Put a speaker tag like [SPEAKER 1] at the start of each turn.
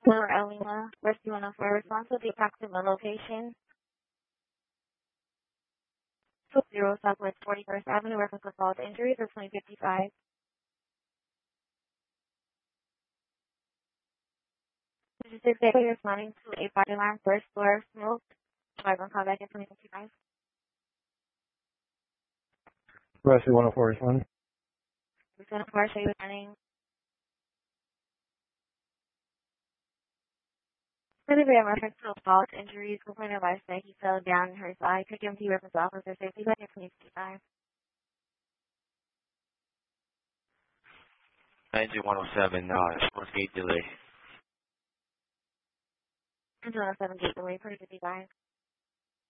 [SPEAKER 1] Lower Elima, Rescue 104, response to the approximate location, 20 Southwest 41st Avenue, reference to assault injuries or 2055. This is 6 responding to a fire alarm, first floor smoke. Drive on call back at 2055.
[SPEAKER 2] Rescue 104 responding.
[SPEAKER 1] Rescue 104, show you running. Delivery in reference to assault injuries, complainant advised that he fell down in her side. Could give him reference to officer safety back at 2055.
[SPEAKER 3] 9107, response gate delay.
[SPEAKER 1] 107 gate delay, 2055.